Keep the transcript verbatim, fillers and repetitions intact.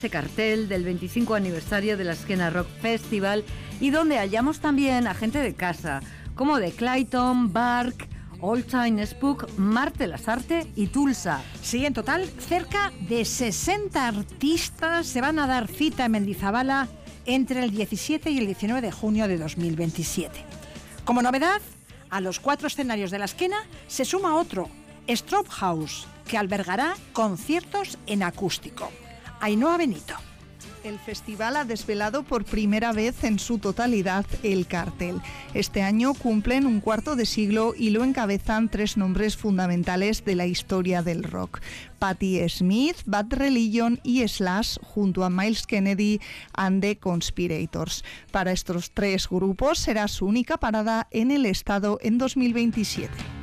Este cartel del veinticinco aniversario de la Skena Rock Festival y donde hallamos también a gente de casa, como de Clayton, Bark, Old Time Spook, Marte Lasarte y Tulsa. Sí, en total, cerca de sesenta artistas se van a dar cita en Mendizabala entre el diecisiete y el diecinueve de junio de dos mil veintisiete. Como novedad, a los cuatro escenarios de la Skena se suma otro, Strobe House, que albergará conciertos en acústico. Ainhoa Benito. El festival ha desvelado por primera vez en su totalidad el cartel. Este año cumplen un cuarto de siglo y lo encabezan tres nombres fundamentales de la historia del rock: Patti Smith, Bad Religion y Slash, junto a Myles Kennedy and the Conspirators. Para estos tres grupos será su única parada en el estado en dos mil veintisiete.